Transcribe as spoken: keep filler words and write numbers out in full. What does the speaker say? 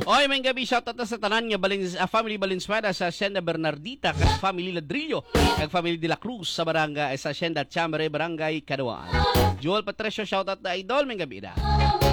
Oy, may gabi shoutout na sa tanan nga Balins, uh, family Valenzuela sa Hacienda Bernardita, kag family Ladrillo, kag family De La Cruz sa barangay sa Hacienda Chambre, barangay Kaduan. Joel Patricio shoutout na idol, may gabi na.